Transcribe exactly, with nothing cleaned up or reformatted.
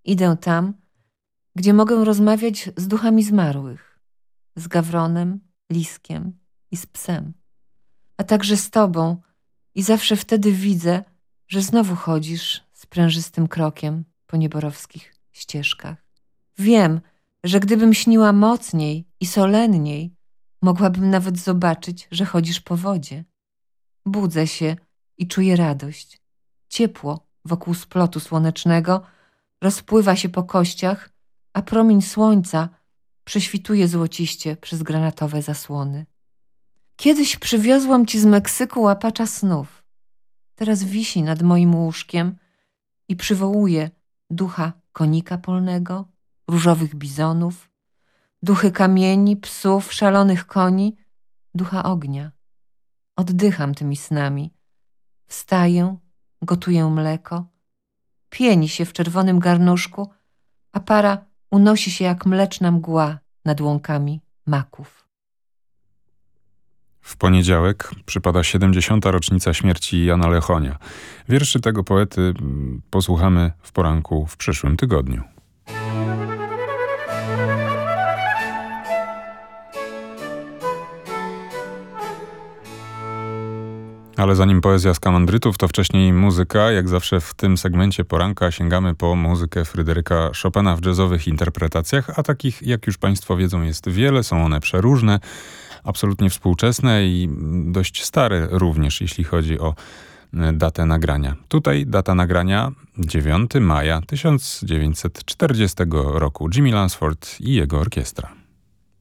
Idę tam, gdzie mogę rozmawiać z duchami zmarłych, z Gawronem, Liskiem i z psem, a także z tobą i zawsze wtedy widzę, że znowu chodzisz sprężystym krokiem po nieborowskich ścieżkach. Wiem, że gdybym śniła mocniej i solenniej, mogłabym nawet zobaczyć, że chodzisz po wodzie. Budzę się i czuję radość. Ciepło wokół splotu słonecznego rozpływa się po kościach, a promień słońca prześwituje złociście przez granatowe zasłony. Kiedyś przywiozłam ci z Meksyku łapacza snów. Teraz wisi nad moim łóżkiem i przywołuje ducha konika polnego, różowych bizonów, duchy kamieni, psów, szalonych koni, ducha ognia. Oddycham tymi snami. Wstaję, gotuję mleko, pieni się w czerwonym garnuszku, a para unosi się jak mleczna mgła nad łąkami maków. W poniedziałek przypada siedemdziesiąta rocznica śmierci Jana Lechonia. Wierszy tego poety posłuchamy w poranku w przyszłym tygodniu. Ale zanim poezja z kamandrytów, to wcześniej muzyka. Jak zawsze w tym segmencie poranka sięgamy po muzykę Fryderyka Chopina w jazzowych interpretacjach, a takich, jak już Państwo wiedzą, jest wiele. Są one przeróżne, absolutnie współczesne i dość stare również, jeśli chodzi o datę nagrania. Tutaj data nagrania dziewiątego maja tysiąc dziewięćset czterdziestego roku. Jimmy Lansford i jego orkiestra.